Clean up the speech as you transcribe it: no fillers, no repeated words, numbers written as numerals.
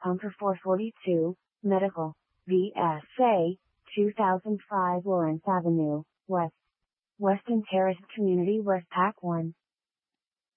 home for 442, Medical, VSA, 2005 Lawrence Avenue, West. Weston Terrace Community West Pack 1.